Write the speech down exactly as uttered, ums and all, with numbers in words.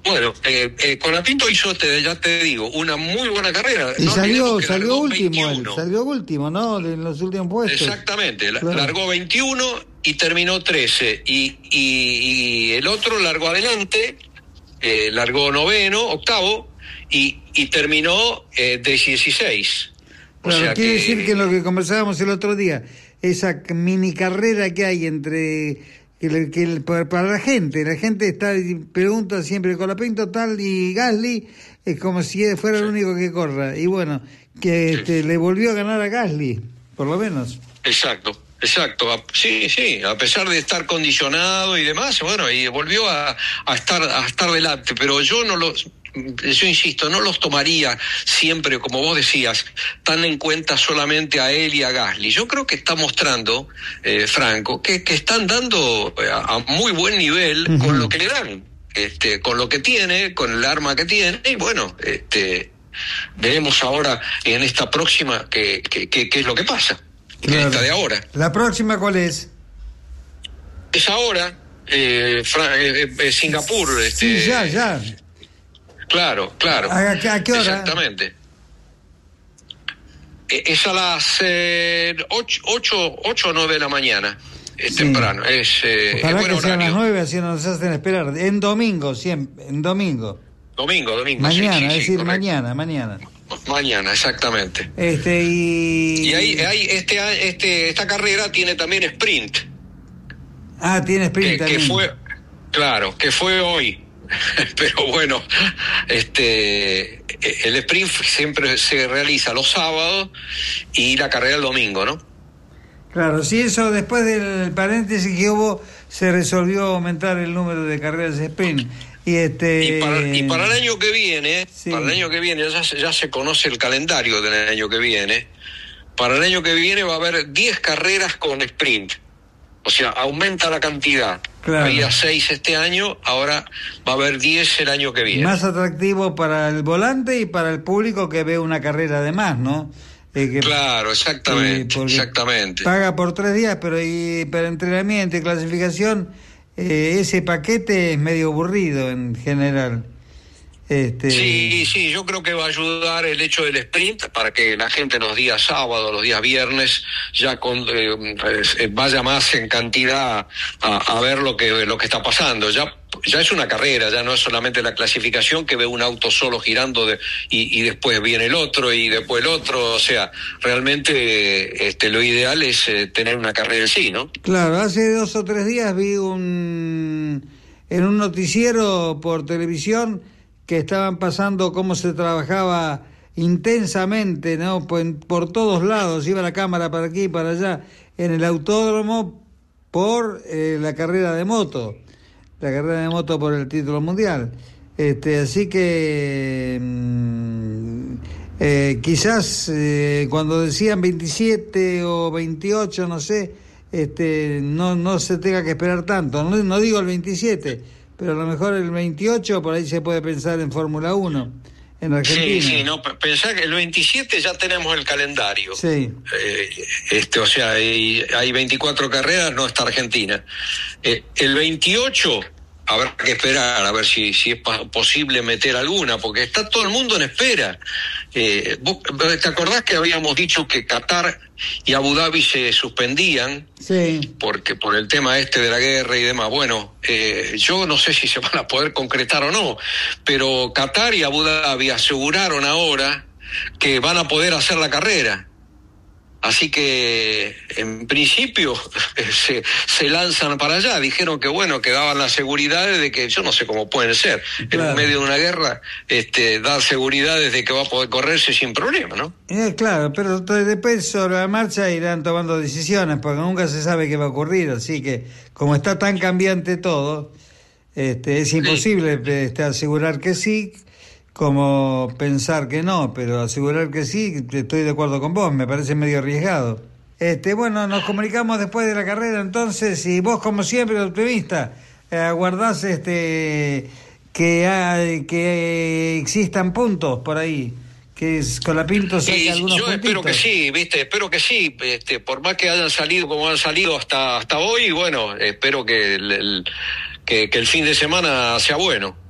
Bueno, eh, eh, Colapinto hizo, te, ya te digo, una muy buena carrera. Y no salió, salió último, veintiuno. Él, salió último, ¿no? En los últimos puestos. Exactamente, claro. Largó veintiuno y terminó trece. Y, y, y el otro largó adelante, eh, largó noveno, octavo, y, y terminó eh, de dieciséis. O Claro, sea quiere que... decir que lo que conversábamos el otro día, esa mini carrera que hay entre... Que, que para la gente, la gente está pregunta siempre Colapinto tal y Gasly, es como si fuera el único que corra. Y bueno, que sí. este, le volvió a ganar a Gasly, por lo menos. Exacto. Exacto, sí, sí, a pesar de estar condicionado y demás, bueno, y volvió a, a estar a estar delante, pero yo no los, yo insisto, no los tomaría siempre, como vos decías, tan en cuenta solamente a él y a Gasly. Yo creo que está mostrando, eh, Franco, que, que están dando a, a muy buen nivel uh-huh. con lo que le dan, este, con lo que tiene, con el arma que tiene, y bueno, este, veremos ahora en esta próxima qué que, que, que es lo que pasa. Claro. Esta de ahora. ¿La próxima cuál es? Es ahora, eh, Fra- eh, eh, Singapur. Sí, este, ya, ya. Claro, claro. ¿A, a qué hora? Exactamente. Eh, es a las eh, ocho, ocho, ocho o nueve de la mañana. Es sí. temprano. Es, eh, Ojalá es buen que sean horario. las nueve, así no nos hacen esperar. En domingo, siempre, en domingo. Domingo, domingo. Mañana, sí, sí, es sí, decir, correcto. mañana, mañana. Mañana, exactamente. Este y. Y ahí, ahí este, este, esta carrera tiene también sprint. Ah, tiene sprint que, también. que fue, claro, que fue hoy. Pero bueno, este, el sprint siempre se realiza los sábados y la carrera el domingo, ¿no? Claro, si eso después del paréntesis que hubo se resolvió aumentar el número de carreras de sprint. Y, este... y, para, y para el año que viene, sí. para el año que viene, ya se, ya se conoce el calendario del año que viene. Para el año que viene va a haber diez carreras con sprint. O sea, aumenta la cantidad. Claro. Había seis este año, ahora va a haber diez el año que viene. Más atractivo para el volante y para el público que ve una carrera de más, ¿no? Eh, que, claro, exactamente, eh, exactamente. Paga por tres días, pero y para entrenamiento y clasificación, eh, ese paquete es medio aburrido en general. Este... Sí, sí, yo creo que va a ayudar el hecho del sprint para que la gente los días sábados, los días viernes, ya con, eh, eh, vaya más en cantidad a, a ver lo que lo que está pasando. Ya ya es una carrera, ya no es solamente la clasificación que ve un auto solo girando de, y, y después viene el otro y después el otro. O sea, realmente este lo ideal es eh, tener una carrera en sí, ¿no? Claro, hace dos o tres días vi un en un noticiero por televisión que estaban pasando cómo se trabajaba intensamente, ¿no? Por, por todos lados, iba la cámara para aquí y para allá, en el autódromo por eh, la carrera de moto, la carrera de moto por el título mundial. Este, así que mmm, eh, quizás eh, cuando decían veintisiete o veintiocho, no sé, este, no, no se tenga que esperar tanto, no, no digo el veintisiete, pero a lo mejor el veintiocho por ahí se puede pensar en Fórmula uno en Argentina. Sí, sí, no, pensá que el veintisiete ya tenemos el calendario. Sí. Eh, este, o sea, hay, hay veinticuatro carreras, no está Argentina. Eh, el veintiocho habrá que esperar a ver si, si es posible meter alguna, porque está todo el mundo en espera. Eh, ¿vos te acordás que habíamos dicho que Qatar y Abu Dhabi se suspendían? Sí. Porque por el tema este de la guerra y demás. Bueno, eh, yo no sé si se van a poder concretar o no, pero Qatar y Abu Dhabi aseguraron ahora que van a poder hacer la carrera. Así que, en principio, se, se lanzan para allá. Dijeron que, bueno, que daban la seguridad de que, yo no sé cómo pueden ser, claro, en medio de una guerra, este, dar seguridades de que va a poder correrse sin problema, ¿no? Eh, claro, pero después sobre la marcha irán tomando decisiones, porque nunca se sabe qué va a ocurrir. Así que, como está tan cambiante todo, este, es imposible sí. este, asegurar que sí, como pensar que no, pero asegurar que sí, estoy de acuerdo con vos, me parece medio arriesgado. Este, bueno, nos comunicamos después de la carrera entonces, y vos como siempre optimista, eh, aguardás este que hay, que existan puntos por ahí, que Colapinto saque algunos yo puntitos. Espero que sí, viste, espero que sí, este, por más que hayan salido como han salido hasta hasta hoy, bueno, espero que el, el que, que el fin de semana sea bueno.